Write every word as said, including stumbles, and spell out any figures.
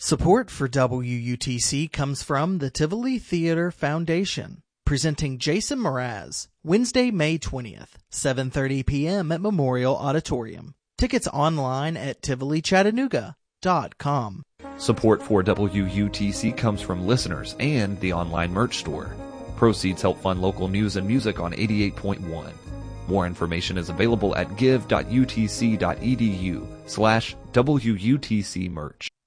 Support for W U T C comes from the Tivoli Theater Foundation, presenting Jason Mraz, Wednesday, May twentieth, seven thirty p.m. at Memorial Auditorium. Tickets online at tivoli chattanooga dot com. Support for W U T C comes from listeners and the online merch store. Proceeds help fund local news and music on eighty-eight point one. More information is available at give dot u t c dot e d u slash W U T C merch.